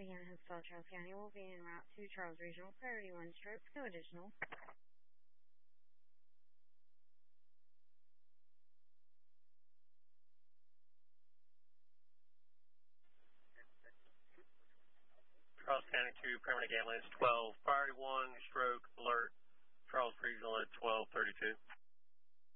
again, Hinsdale, Charles County will be en route to Charles Regional, priority 1 stroke, no additional. Charles County 2, permanent ambulance 12, priority 1 stroke alert, Charles Regional at 1232.